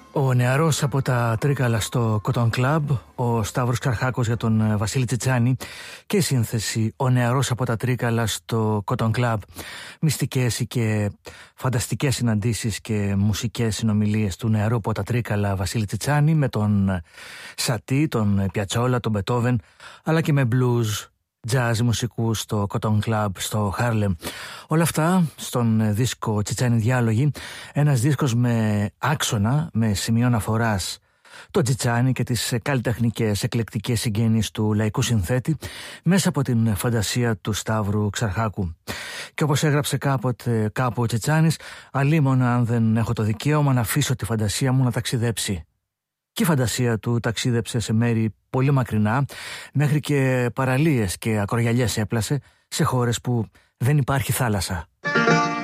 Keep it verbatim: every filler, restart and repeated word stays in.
Ο νεαρός από τα Τρίκαλα στο Cotton Club, ο Σταύρος Ξαρχάκος για τον Βασίλη Τσιτσάνη και η σύνθεση «Ο νεαρός από τα Τρίκαλα στο Cotton Club». Μυστικές και φανταστικές συναντήσεις και μουσικές συνομιλίες του νεαρού από τα Τρίκαλα Βασίλη Τσιτσάνη με τον Σατί, τον Πιατσόλα, τον Μπετόβεν, αλλά και με blues, jazz μουσικούς στο Cotton Club στο Χάρλεμ. Όλα αυτά στον δίσκο Τσιτσάνη Διάλογοι, ένας δίσκος με άξονα, με σημείο αναφοράς το Τσιτσάνη και τις καλλιτεχνικές εκλεκτικές συγγένειες του λαϊκού συνθέτη μέσα από την φαντασία του Σταύρου Ξαρχάκου. Και όπως έγραψε κάποτε κάπου ο Τσιτσάνης, αλίμονα αν δεν έχω το δικαίωμα να αφήσω τη φαντασία μου να ταξιδέψει. Και η φαντασία του ταξίδεψε σε μέρη πολύ μακρινά, μέχρι και παραλίες και ακρογιαλιές έπλασε σε χώρες που δεν υπάρχει θάλασσα.